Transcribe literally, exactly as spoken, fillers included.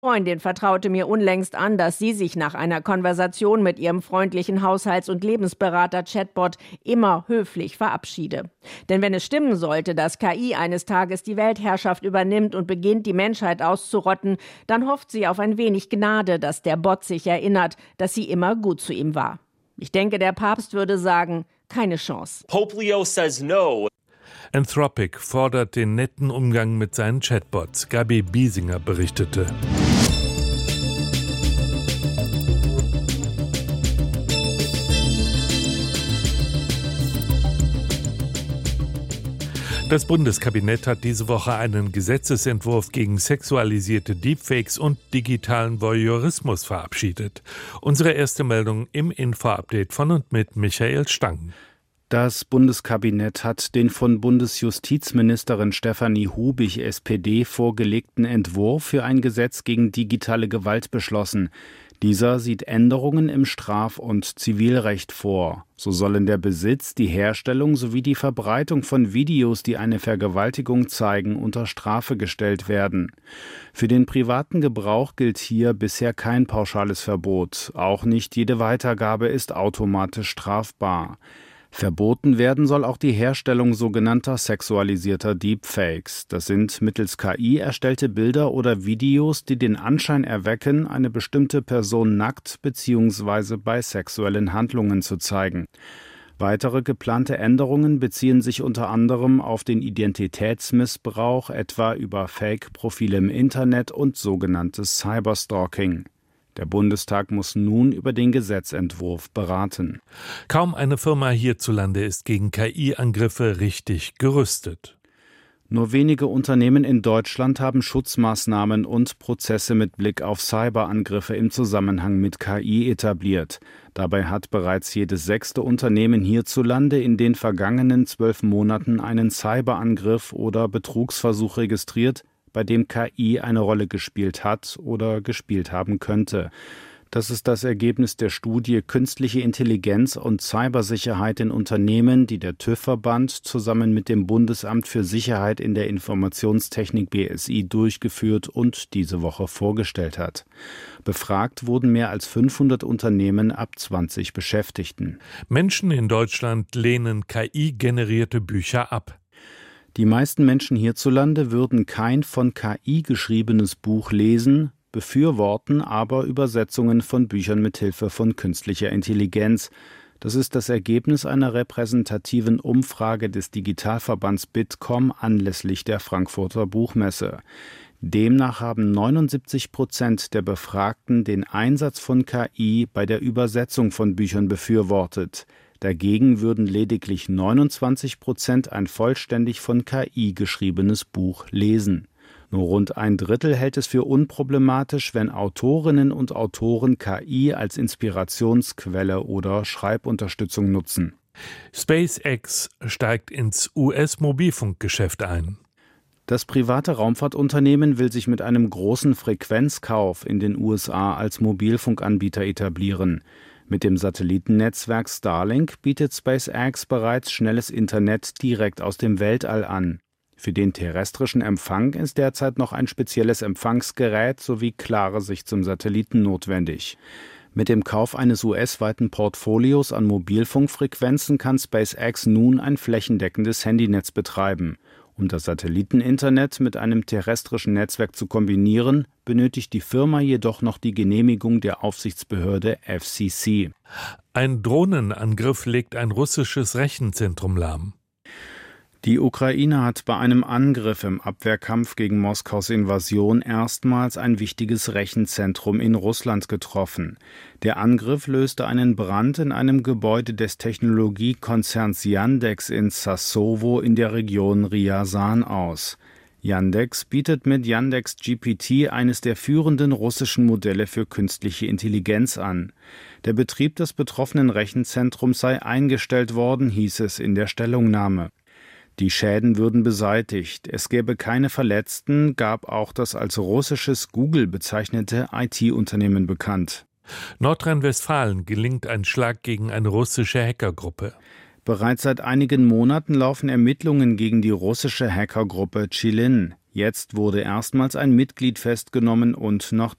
Freundin vertraute mir unlängst an, dass sie sich nach einer Konversation mit ihrem freundlichen Haushalts- und Lebensberater-Chatbot immer höflich verabschiede. Denn wenn es stimmen sollte, dass K I eines Tages die Weltherrschaft übernimmt und beginnt, die Menschheit auszurotten, dann hofft sie auf ein wenig Gnade, dass der Bot sich erinnert, dass sie immer gut zu ihm war. Ich denke, der Papst würde sagen, keine Chance. Pope Leo says no. Anthropic fordert den netten Umgang mit seinen Chatbots. Gabi Biesinger berichtete. Das Bundeskabinett hat diese Woche einen Gesetzesentwurf gegen sexualisierte Deepfakes und digitalen Voyeurismus verabschiedet. Unsere erste Meldung im Info-Update von und mit Michael Stangen. Das Bundeskabinett hat den von Bundesjustizministerin Stefanie Hubig, S P D, vorgelegten Entwurf für ein Gesetz gegen digitale Gewalt beschlossen. Dieser sieht Änderungen im Straf- und Zivilrecht vor. So sollen der Besitz, die Herstellung sowie die Verbreitung von Videos, die eine Vergewaltigung zeigen, unter Strafe gestellt werden. Für den privaten Gebrauch gilt hier bisher kein pauschales Verbot. Auch nicht jede Weitergabe ist automatisch strafbar. Verboten werden soll auch die Herstellung sogenannter sexualisierter Deepfakes. Das sind mittels K I erstellte Bilder oder Videos, die den Anschein erwecken, eine bestimmte Person nackt bzw. bei sexuellen Handlungen zu zeigen. Weitere geplante Änderungen beziehen sich unter anderem auf den Identitätsmissbrauch, etwa über Fake-Profile im Internet und sogenanntes Cyberstalking. Der Bundestag muss nun über den Gesetzentwurf beraten. Kaum eine Firma hierzulande ist gegen K I-Angriffe richtig gerüstet. Nur wenige Unternehmen in Deutschland haben Schutzmaßnahmen und Prozesse mit Blick auf Cyberangriffe im Zusammenhang mit K I etabliert. Dabei hat bereits jedes sechste Unternehmen hierzulande in den vergangenen zwölf Monaten einen Cyberangriff oder Betrugsversuch registriert, bei dem K I eine Rolle gespielt hat oder gespielt haben könnte. Das ist das Ergebnis der Studie Künstliche Intelligenz und Cybersicherheit in Unternehmen, die der TÜV-Verband zusammen mit dem Bundesamt für Sicherheit in der Informationstechnik B S I durchgeführt und diese Woche vorgestellt hat. Befragt wurden mehr als fünfhundert Unternehmen ab zwanzig Beschäftigten. Menschen in Deutschland lehnen K I-generierte Bücher ab. Die meisten Menschen hierzulande würden kein von K I geschriebenes Buch lesen, befürworten aber Übersetzungen von Büchern mit Hilfe von künstlicher Intelligenz. Das ist das Ergebnis einer repräsentativen Umfrage des Digitalverbands Bitkom anlässlich der Frankfurter Buchmesse. Demnach haben neunundsiebzig Prozent der Befragten den Einsatz von K I bei der Übersetzung von Büchern befürwortet. Dagegen würden lediglich neunundzwanzig Prozent ein vollständig von K I geschriebenes Buch lesen. Nur rund ein Drittel hält es für unproblematisch, wenn Autorinnen und Autoren K I als Inspirationsquelle oder Schreibunterstützung nutzen. SpaceX steigt ins U S-Mobilfunkgeschäft ein. Das private Raumfahrtunternehmen will sich mit einem großen Frequenzkauf in den U S A als Mobilfunkanbieter etablieren. Mit dem Satellitennetzwerk Starlink bietet SpaceX bereits schnelles Internet direkt aus dem Weltall an. Für den terrestrischen Empfang ist derzeit noch ein spezielles Empfangsgerät sowie klare Sicht zum Satelliten notwendig. Mit dem Kauf eines U S-weiten Portfolios an Mobilfunkfrequenzen kann SpaceX nun ein flächendeckendes Handynetz betreiben. Um das Satelliteninternet mit einem terrestrischen Netzwerk zu kombinieren, benötigt die Firma jedoch noch die Genehmigung der Aufsichtsbehörde F C C. Ein Drohnenangriff legt ein russisches Rechenzentrum lahm. Die Ukraine hat bei einem Angriff im Abwehrkampf gegen Moskaus Invasion erstmals ein wichtiges Rechenzentrum in Russland getroffen. Der Angriff löste einen Brand in einem Gebäude des Technologiekonzerns Yandex in Sassowo in der Region Ryazan aus. Yandex bietet mit Yandex G P T eines der führenden russischen Modelle für künstliche Intelligenz an. Der Betrieb des betroffenen Rechenzentrums sei eingestellt worden, hieß es in der Stellungnahme. Die Schäden würden beseitigt. Es gäbe keine Verletzten, gab auch das als russisches Google bezeichnete I T-Unternehmen bekannt. Nordrhein-Westfalen gelingt ein Schlag gegen eine russische Hackergruppe. Bereits seit einigen Monaten laufen Ermittlungen gegen die russische Hackergruppe Chilin. Jetzt wurde erstmals ein Mitglied festgenommen und noch